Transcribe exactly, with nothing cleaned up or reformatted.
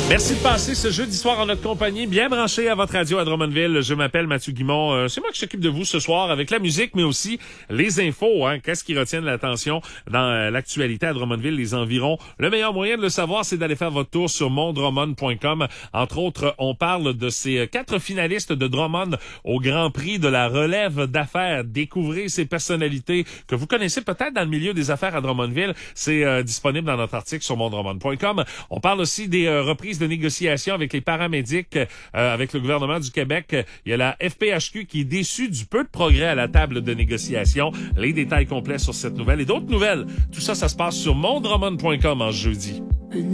Merci de passer ce jeudi soir en notre compagnie, bien branché à votre radio à Drummondville. Je m'appelle Mathieu Guimond. Euh, c'est moi qui s'occupe de vous ce soir avec la musique, mais aussi les infos. Hein. Qu'est-ce qui retient l'attention dans euh, l'actualité à Drummondville, les environs? Le meilleur moyen de le savoir, c'est d'aller faire votre tour sur mon drummond point com. Entre autres, on parle de ces quatre finalistes de Drummond au Grand Prix de la relève d'affaires. Découvrez ces personnalités que vous connaissez peut-être dans le milieu des affaires à Drummondville. C'est euh, disponible dans notre article sur mon drummond point com. On parle aussi des euh, reprises de négociations avec les paramédics, euh, avec le gouvernement du Québec. Il y a la F P H Q qui est déçue du peu de progrès à la table de négociation. Les détails complets sur cette nouvelle et d'autres nouvelles. Tout ça, ça se passe sur mon drummond point com en jeudi.